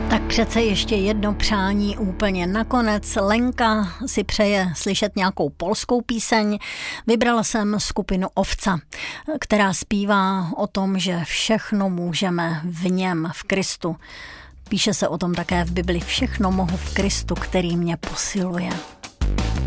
Tak přece ještě jedno přání úplně nakonec. Lenka si přeje slyšet nějakou polskou píseň. Vybrala jsem skupinu Ovca, která zpívá o tom, že všechno můžeme v něm, v Kristu. Píše se o tom také v Bibli. Všechno mohu v Kristu, který mě posiluje.